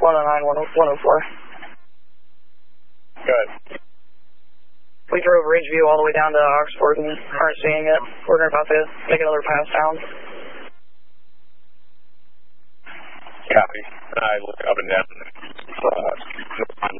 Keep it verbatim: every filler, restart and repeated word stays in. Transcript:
one oh nine, one oh four. Good. We drove Ridgeview all the way down to Oxford and aren't seeing it. We're about to make another pass down. Copy. I look up and down. Uh,